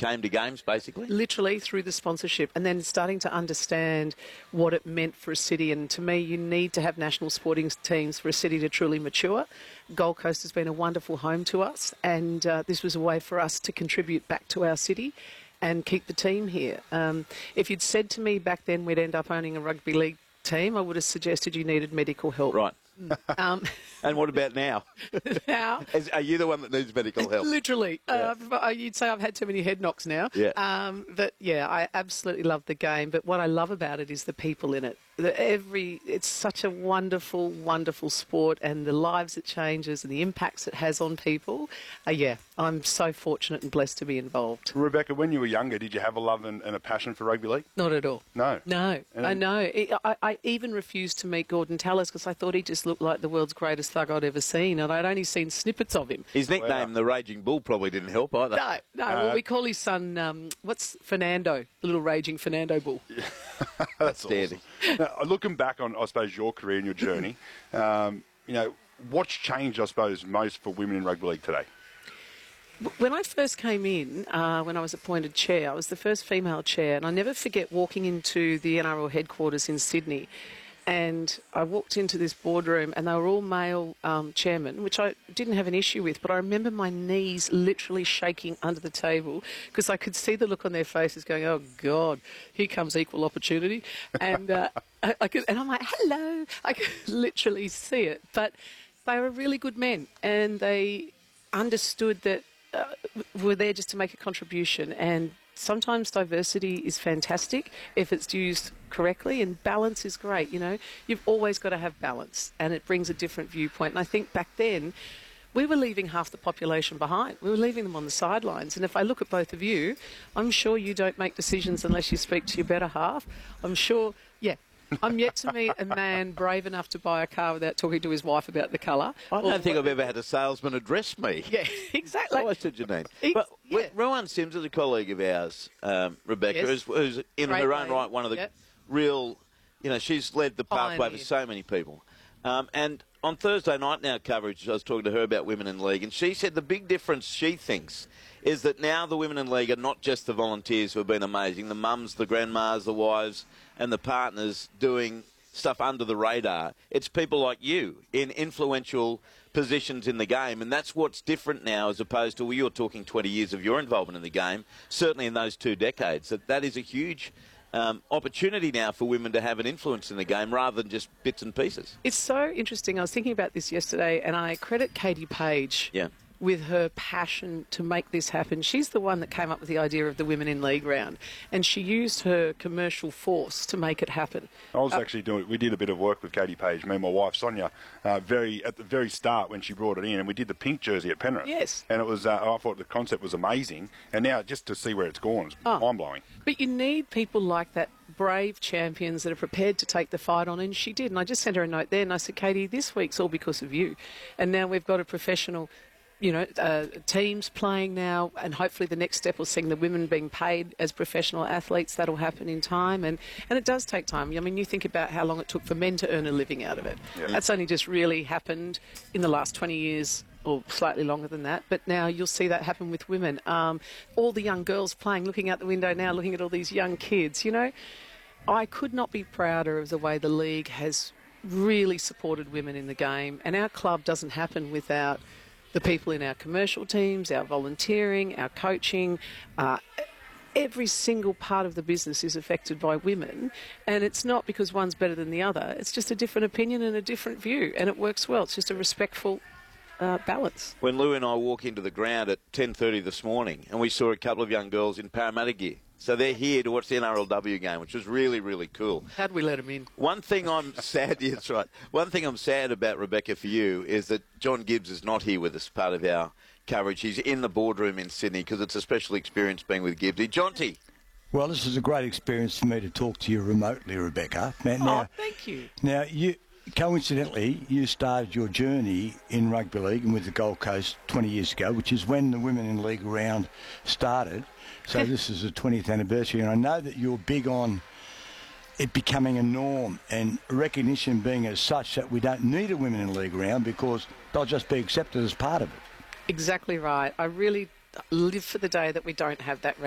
came to games, basically? Literally through the sponsorship, and then starting to understand what it meant for a city. And to me, you need to have national sporting teams for a city to truly mature. Gold Coast has been a wonderful home to us, and this was a way for us to contribute back to our city and keep the team here. If you'd said to me back then we'd end up owning a rugby league team, I would have suggested you needed medical help. Right. And what about now? Now, Are you the one that needs medical help? literally. You'd say I've had too many head knocks now. Yeah. But yeah, I absolutely love the game. But what I love about it is the people in it. It's such a wonderful, wonderful sport, and the lives it changes and the impacts it has on people. I'm so fortunate and blessed to be involved. Rebecca, when you were younger, did you have a love and a passion for rugby league? Not at all. No. I know. I even refused to meet Gordon Tallis because I thought he just looked like the world's greatest thug I'd ever seen, and I'd only seen snippets of him. His nickname, the Raging Bull, probably didn't help either. No. Well, we call his son, what's Fernando, the little raging Fernando Bull. Yeah. That's awesome. Now, looking back on, I suppose, your career and your journey, what's changed, I suppose, most for women in rugby league today? When I first came in, when I was appointed chair, I was the first female chair, and I never forget walking into the NRL headquarters in Sydney. And I walked into this boardroom and they were all male chairmen, which I didn't have an issue with, but I remember my knees literally shaking under the table because I could see the look on their faces going, oh, God, here comes equal opportunity. And, and I'm like, hello. I could literally see it. But they were really good men, and they understood that we're there just to make a contribution. And sometimes diversity is fantastic if it's used correctly, and balance is great. You've always got to have balance, and it brings a different viewpoint. And I think back then we were leaving half the population behind. We were leaving them on the sidelines. And if I look at both of you, I'm sure you don't make decisions unless you speak to your better half. I'm sure, I'm yet to meet a man brave enough to buy a car without talking to his wife about the colour. I don't think I've ever had a salesman address me. Yeah, exactly. So I said, Janine. But Rowan Sims is a colleague of ours, Rebecca, Yes. who's in Great her own lady. right one of the Yep. real, she's led the pathway Pioneer. for so many people. And on Thursday night now coverage, I was talking to her about Women in League, and she said the big difference she thinks is that now the Women in League are not just the volunteers who have been amazing, the mums, the grandmas, the wives and the partners doing stuff under the radar. It's people like you in influential positions in the game, and that's what's different now as opposed to, you're talking 20 years of your involvement in the game, certainly in those 2 decades. That is a huge opportunity now for women to have an influence in the game rather than just bits and pieces. It's so interesting. I was thinking about this yesterday, and I credit Katie Page with her passion to make this happen. She's the one that came up with the idea of the Women in League round, and she used her commercial force to make it happen. I was actually we did a bit of work with Katie Page, me and my wife Sonia, at the very start when she brought it in, and we did the pink jersey at Penrith. Yes. And it was, I thought the concept was amazing, and now just to see where it's gone is mind-blowing. But you need people like that, brave champions that are prepared to take the fight on, and she did. And I just sent her a note there, and I said, Katie, this week's all because of you. And now we've got a professional teams playing now, and hopefully the next step will seeing the women being paid as professional athletes. That'll happen in time, and it does take time. I mean, you think about how long it took for men to earn a living out of it. Yeah. That's only just really happened in the last 20 years, or slightly longer than that, but now you'll see that happen with women. All the young girls playing, looking out the window now, looking at all these young kids. I could not be prouder of the way the league has really supported women in the game, and our club doesn't happen without the people in our commercial teams, our volunteering, our coaching. Every single part of the business is affected by women, and it's not because one's better than the other. It's just a different opinion and a different view, and it works well. It's just a respectful balance. When Lou and I walk into the ground at 10:30 this morning, and we saw a couple of young girls in Parramatta gear. So they're here to watch the NRLW game, which was really, really cool. How'd we let them in? One thing I'm sad, that's right. One thing I'm sad about, Rebecca, for you, is that John Gibbs is not here with us, part of our coverage. He's in the boardroom in Sydney because it's a special experience being with Gibbsy. Jonty. Well, this is a great experience for me to talk to you remotely, Rebecca. Now, thank you. Now, coincidentally, you started your journey in rugby league and with the Gold Coast 20 years ago, which is when the Women in League round started. So this is the 20th anniversary, and I know that you're big on it becoming a norm and recognition being as such that we don't need a Women in League round because they'll just be accepted as part of it. Exactly right. I really live for the day that we don't have that round.